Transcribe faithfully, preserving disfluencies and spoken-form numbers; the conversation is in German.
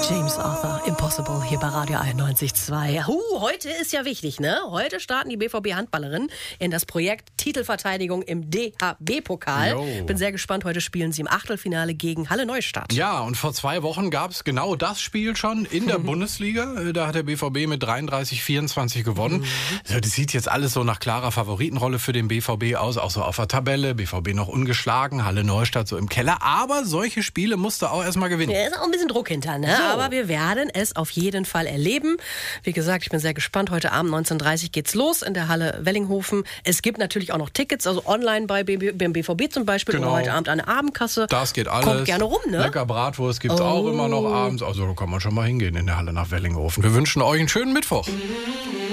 James Arthur, Impossible, hier bei Radio einundneunzig Komma zwei. Uh, heute ist ja wichtig, ne? Heute starten die B V B-Handballerinnen in das Projekt Titelverteidigung im D H B-Pokal. Jo. Bin sehr gespannt, heute spielen sie im Achtelfinale gegen Halle Neustadt. Ja, und vor zwei Wochen gab es genau das Spiel schon in der Bundesliga. Da hat der B V B mit dreiunddreißig vierundzwanzig gewonnen. Mhm. Das sieht jetzt alles so nach klarer Favoritenrolle für den B V B aus, auch so auf der Tabelle. B V B noch ungeschlagen, Halle Neustadt so im Keller. Aber solche Spiele musst du auch erstmal gewinnen. Ja, ist auch ein bisschen Druck hinter, ne? So. Aber wir werden es auf jeden Fall erleben. Wie gesagt, ich bin sehr gespannt. Heute Abend neunzehn Uhr dreißig geht's los in der Halle Wellinghofen. Es gibt natürlich auch noch Tickets, also online bei B B, beim B V B zum Beispiel. Genau. Und heute Abend eine Abendkasse. Das geht alles. Kommt gerne rum, ne? Lecker Bratwurst gibt's Oh. auch immer noch abends. Also da kann man schon mal hingehen in der Halle nach Wellinghofen. Wir wünschen euch einen schönen Mittwoch.